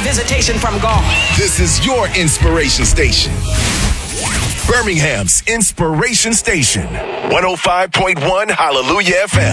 visitation from God. This is your inspiration station. Birmingham's Inspiration Station. 105.1 Hallelujah FM.